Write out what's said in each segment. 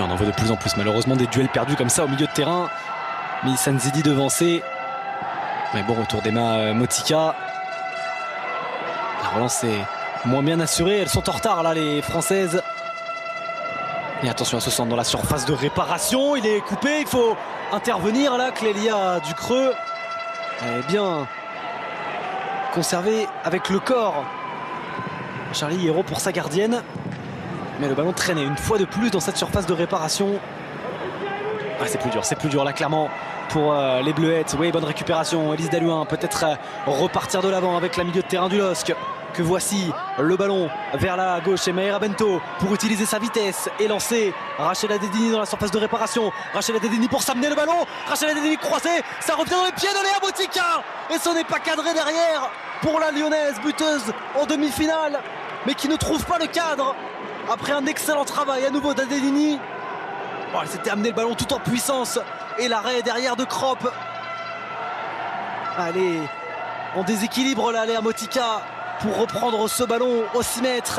on en voit de plus en plus malheureusement des duels perdus comme ça au milieu de terrain. Mihsan Zidi devancé. Mais bon, retour d'Emma Motika. La relance est moins bien assurée. Elles sont en retard là, les Françaises. Et attention à ce centre dans la surface de réparation. Il est coupé, il faut intervenir là. Clélia Ducreux. Elle est bien conservée avec le corps. Charlie Hérault pour sa gardienne. Mais le ballon traînait une fois de plus dans cette surface de réparation. Ah, c'est plus dur là clairement pour les Bleuettes. Oui, bonne récupération. Elise Dalouin peut-être repartir de l'avant avec la milieu de terrain du LOSC. Que voici le ballon vers la gauche et Mayra Bento pour utiliser sa vitesse et lancer Rachela Dedini dans la surface de réparation. Rachela Dedini pour s'amener le ballon. Rachela Dedini croisé, ça revient dans les pieds de Léa Motika et ce n'est pas cadré derrière pour la lyonnaise buteuse en demi-finale, mais qui ne trouve pas le cadre après un excellent travail à nouveau d'Adedini. Oh, elle s'était amené le ballon tout en puissance et l'arrêt derrière de Kropp. Allez, en déséquilibre là Léa Motika pour reprendre ce ballon au 6 mètres.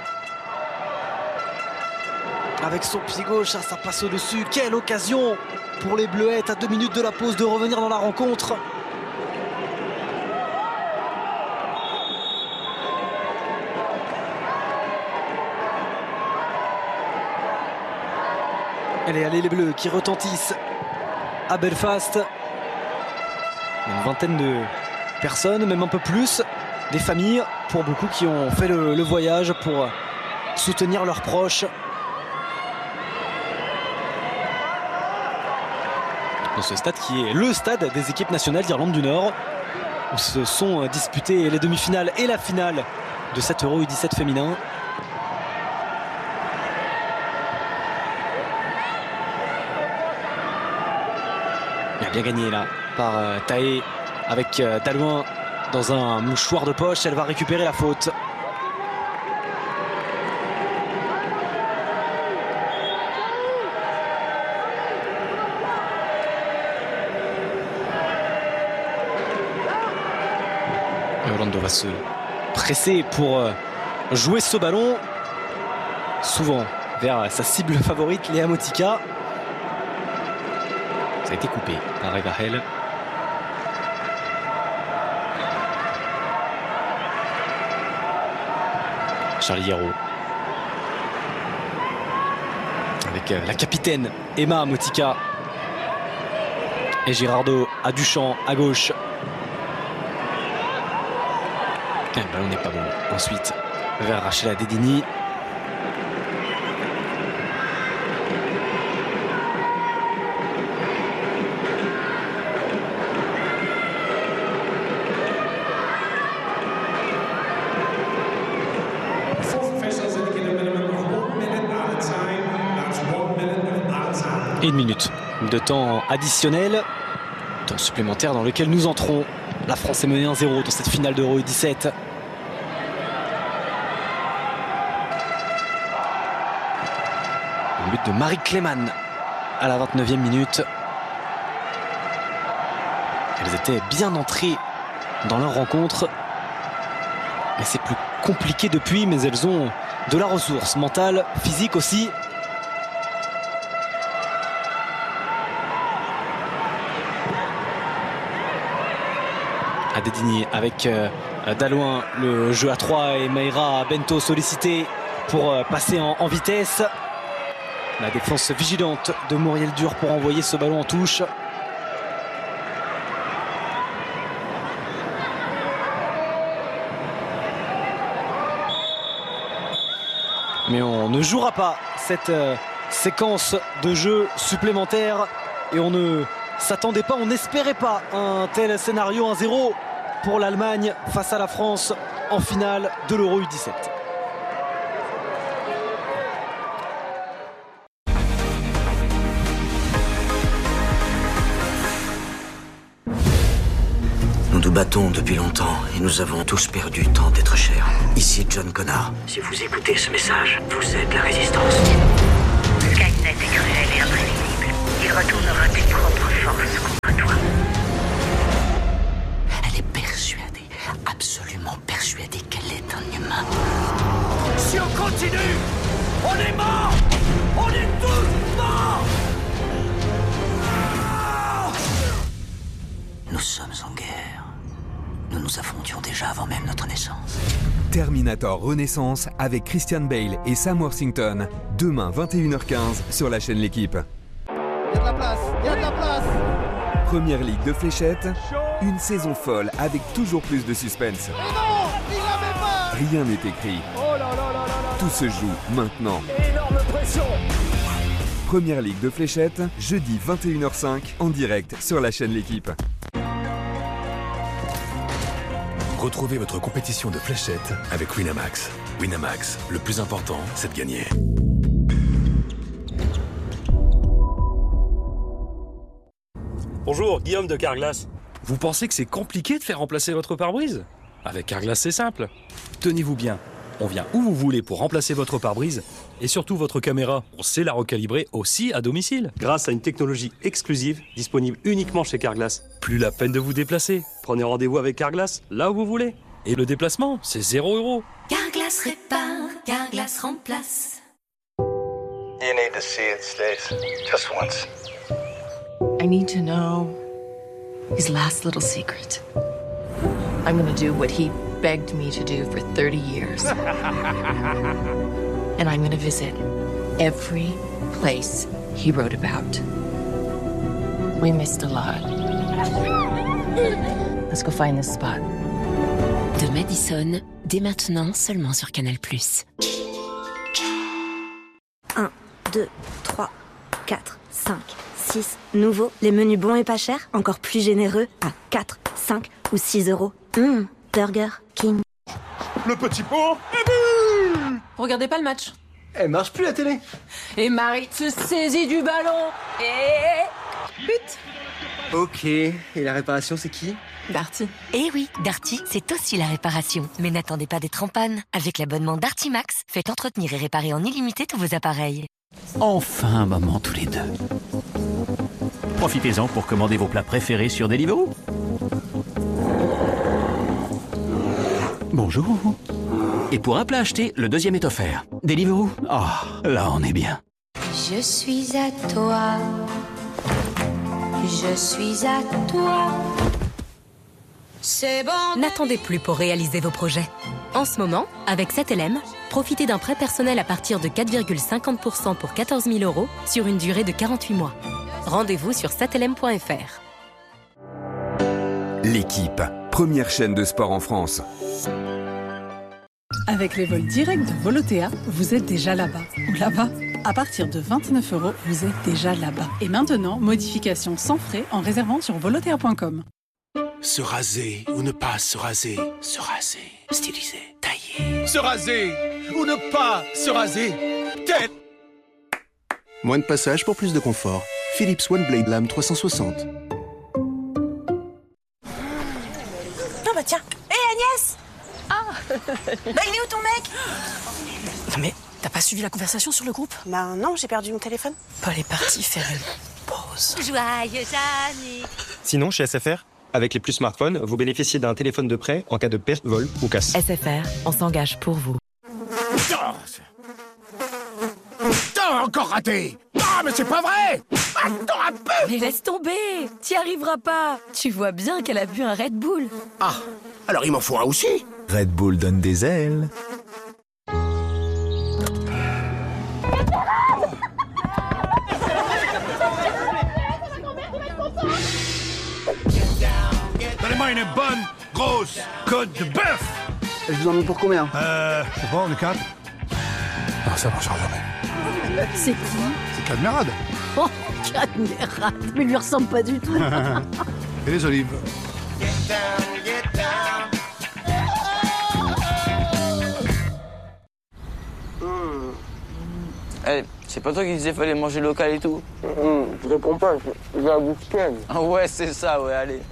Avec son pied gauche, ça passe au-dessus. Quelle occasion pour les Bleuettes à 2 minutes de la pause de revenir dans la rencontre. Allez, les Bleus qui retentissent à Belfast. Une vingtaine de personnes, même un peu plus. Des familles, pour beaucoup, qui ont fait le voyage pour soutenir leurs proches. Dans ce stade qui est le stade des équipes nationales d'Irlande du Nord, où se sont disputées les demi-finales et la finale de cet Euro U17 féminin. Il a bien gagné là par Taé avec Dalouin dans un mouchoir de poche. Elle va récupérer la faute. Orlando va se presser pour jouer ce ballon, souvent vers sa cible favorite, Léa Motika. Ça a été coupé par Eva Hell. Charlie Hérault avec la capitaine Emma Motika et Girardot à Duchamp à gauche. Le ballon n'est pas bon. Ensuite vers Rachela Dedini. Et 1 minute de temps additionnel, temps supplémentaire dans lequel nous entrons. La France est menée 1-0 dans cette finale d'Euro U17. Un but de Marie Clément à la 29e minute. Elles étaient bien entrées dans leur rencontre. Mais c'est plus compliqué depuis, mais elles ont de la ressource mentale, physique aussi. Adedini avec Dalouin, le jeu à 3 et Mayra Bento sollicité pour passer en vitesse. La défense vigilante de Muriel Dur pour envoyer ce ballon en touche. Mais on ne jouera pas cette séquence de jeu supplémentaire et on ne s'attendait pas, on n'espérait pas un tel scénario 1-0 pour l'Allemagne face à la France en finale de l'Euro U17. Nous nous battons depuis longtemps et nous avons tous perdu tant d'êtres chers. Ici John Connor. Si vous écoutez ce message, vous êtes la résistance. Skynet est cruel et imprévisible. Il retournera tes propres forces contre toi. Elle est persuadée, absolument persuadée qu'elle est un humain. Si on continue, on est mort. On est tous sommes en guerre. Nous nous affrontions déjà avant même notre naissance. Terminator Renaissance avec Christian Bale et Sam Worthington. Demain 21h15 sur la chaîne L'Équipe. Il y a de la place, il y a de la place. Première ligue de fléchettes, une saison folle avec toujours plus de suspense. Et non, il l'avait pas. Rien n'est écrit. Oh là là là là là. Tout se joue maintenant. Énorme pression. Première ligue de fléchettes, jeudi 21h05 en direct sur la chaîne L'Équipe. Retrouvez votre compétition de fléchettes avec Winamax. Winamax, le plus important, c'est de gagner. Bonjour, Guillaume de Carglass. Vous pensez que c'est compliqué de faire remplacer votre pare-brise? Avec Carglass, c'est simple. Tenez-vous bien, on vient où vous voulez pour remplacer votre pare-brise et surtout votre caméra. On sait la recalibrer aussi à domicile. Grâce à une technologie exclusive disponible uniquement chez Carglass. Plus la peine de vous déplacer. Prenez rendez-vous avec Carglass là où vous voulez. Et le déplacement, c'est 0 €. Carglass répare, Carglass remplace. You need to see it, Stace. Just once. I need to know his last little secret. I'm gonna do what he begged me to do for 30 years. And I'm gonna visit every place he wrote about. We missed a lot. Let's go find this spot. De Madison, dès maintenant seulement sur Canal+. 1, 2, 3, 4, 5, 6. Nouveau, les menus bons et pas chers, encore plus généreux, à 4, 5 ou 6 €. Burger King. Le petit pot. Regardez pas le match. Elle marche plus la télé. Et Marie se saisit du ballon. Et... but. Ok, et la réparation c'est qui? Darty. Eh oui, Darty, c'est aussi la réparation. Mais n'attendez pas d'être en panne. Avec l'abonnement Darty Max, faites entretenir et réparer en illimité tous vos appareils. Enfin un moment tous les deux. Profitez-en pour commander vos plats préférés sur Deliveroo. Bonjour. Et pour un plat acheté, le deuxième est offert. Deliveroo. Ah, là on est bien. Je suis à toi. Je suis à toi. C'est bon. N'attendez plus pour réaliser vos projets. En ce moment, avec 7LM, profitez d'un prêt personnel à partir de 4,50% pour 14 000 € sur une durée de 48 mois. Rendez-vous sur 7lm.fr. L'Équipe, première chaîne de sport en France. Avec les vols directs de Volotea, vous êtes déjà là-bas. Ou là-bas. À partir de 29 €, vous êtes déjà là-bas. Et maintenant, modification sans frais en réservant sur volotea.com. Se raser ou ne pas se raser. Se raser. Stylisé. Taillé. Se raser ou ne pas se raser. Tête. Moins de passage pour plus de confort. Philips OneBlade Lame 360. Non bah tiens. Hé Agnès. Ah. Bah il est où ton mec? Non mais, t'as pas suivi la conversation sur le groupe? Bah non, j'ai perdu mon téléphone. Paul est parti faire une pause. Joyeux anniversaire. Sinon, chez SFR, avec les plus smartphones, vous bénéficiez d'un téléphone de prêt en cas de perte, vol ou casse. SFR, on s'engage pour vous. T'as encore raté. Ah mais c'est pas vrai. Attends un peu. Mais laisse tomber, t'y arriveras pas. Tu vois bien qu'elle a bu un Red Bull. Ah, alors il m'en faut un aussi. Red Bull donne des ailes. Donnez-moi une bonne grosse côte de bœuf. Je vous en mets pour combien? Je sais pas, on est 4. Ah ça marchera jamais. C'est qui? C'est Cadmerade. Oh, Cadmerade. Mais il lui ressemble pas du tout. Et les olives. Hey, c'est pas toi qui disais fallait manger local et tout? Je réponds pas, j'ai la bouche pleine. Ah ouais, c'est ça, ouais, allez.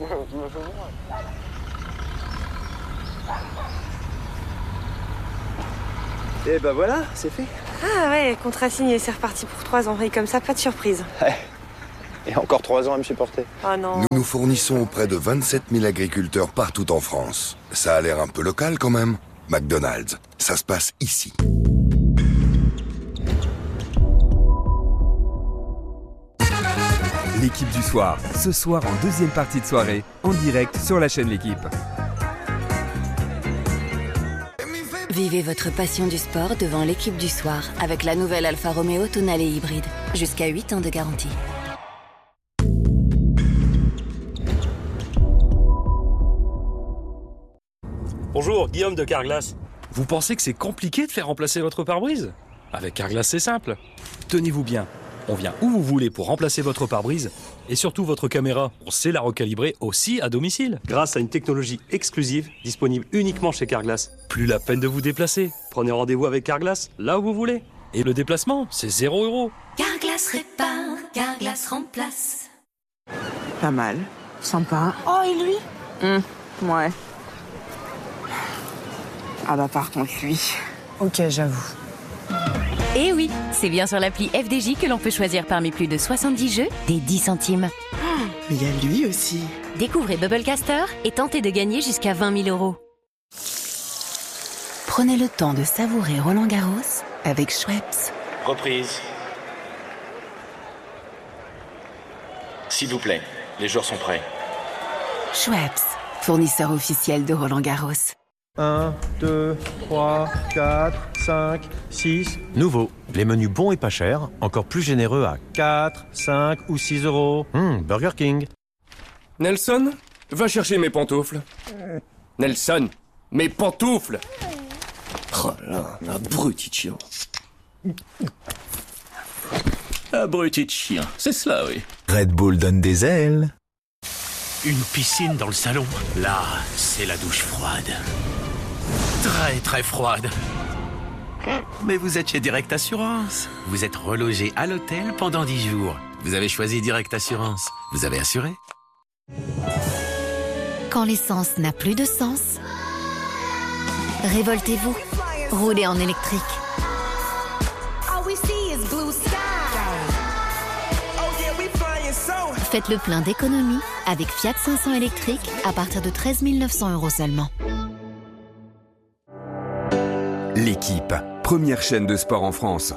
Et bah voilà, c'est fait. Ah ouais, contrat signé, c'est reparti pour 3 ans. Et comme ça, pas de surprise. Et encore 3 ans à me supporter. Oh non. Nous fournissons auprès de 27 000 agriculteurs partout en France. Ça a l'air un peu local quand même. McDonald's, ça se passe ici. l'équipe du soir, ce soir en deuxième partie de soirée, en direct sur la chaîne L'équipe. Vivez votre passion du sport devant l'équipe du soir avec la nouvelle Alfa Romeo Tonale hybride. Jusqu'à 8 ans de garantie. Bonjour, Guillaume de Carglass. Vous pensez que c'est compliqué de faire remplacer votre pare-brise? Avec Carglass, c'est simple. Tenez-vous bien, on vient où vous voulez pour remplacer votre pare-brise et surtout votre caméra. On sait la recalibrer aussi à domicile. Grâce à une technologie exclusive disponible uniquement chez Carglass. Plus la peine de vous déplacer. Prenez rendez-vous avec Carglass là où vous voulez. Et le déplacement, c'est 0 €. Carglass répare, Carglass remplace. Pas mal. Sympa. Oh, et lui Ouais. Ah bah par contre, lui... Ok, j'avoue. Et oui, c'est bien sur l'appli FDJ que l'on peut choisir parmi plus de 70 jeux des 10 centimes. Mais il y a lui aussi. Découvrez Bubblecaster et tentez de gagner jusqu'à 20 000 €. Prenez le temps de savourer Roland-Garros avec Schweppes. Reprise. S'il vous plaît, les joueurs sont prêts. Schweppes, fournisseur officiel de Roland-Garros. 1, 2, 3, 4, 5, 6. Nouveau. Les menus bons et pas chers, encore plus généreux à 4, 5 ou 6 €. Burger King. Nelson, va chercher mes pantoufles. Nelson, mes pantoufles. Oh là, abruti de chien. Abruti de chien, c'est cela, oui. Red Bull donne des ailes. Une piscine dans le salon. Là, c'est la douche froide. Très très froide. Mais vous êtes chez Direct Assurance. Vous êtes relogé à l'hôtel pendant 10 jours. Vous avez choisi Direct Assurance. Vous avez assuré. Quand l'essence n'a plus de sens, révoltez-vous. Roulez en électrique. Faites le plein d'économie avec Fiat 500 électrique à partir de 13 900 € seulement. L'équipe, première chaîne de sport en France.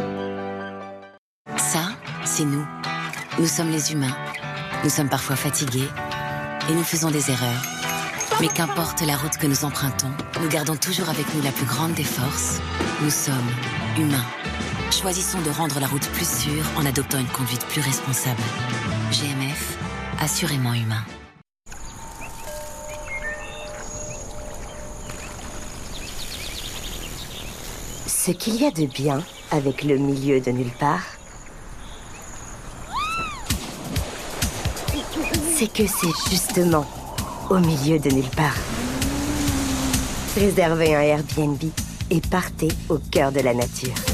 Ça, c'est nous. Nous sommes les humains. Nous sommes parfois fatigués et nous faisons des erreurs. Mais qu'importe la route que nous empruntons, nous gardons toujours avec nous la plus grande des forces. Nous sommes humains. Choisissons de rendre la route plus sûre en adoptant une conduite plus responsable. GMF, assurément humain. Ce qu'il y a de bien avec le milieu de nulle part, c'est que c'est justement au milieu de nulle part. Réservez un Airbnb et partez au cœur de la nature.